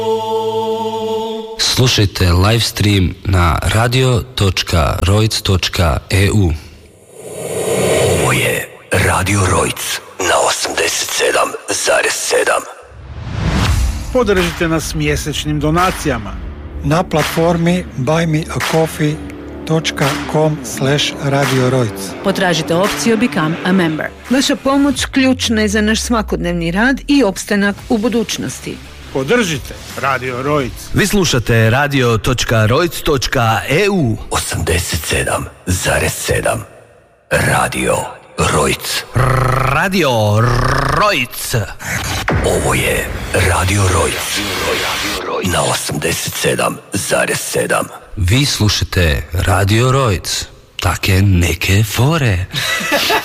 Slušajte live stream na radio.rojc.eu. Ovo je Radio Rojc na 87,7. Podržite nas mjesečnim donacijama na platformi buymeacoffee.com/Radio Rojc. Potražite opciju Become a Member. Vaša pomoć ključna je za naš svakodnevni rad i opstanak u budućnosti. Podržite Radio Rojc. Vi slušate radio.rojc.eu 87,7. Radio Rojc. Radio Rojc. Ovo je Radio Rojc na 87,7. Vi slušate Radio Rojc. Take neke fore.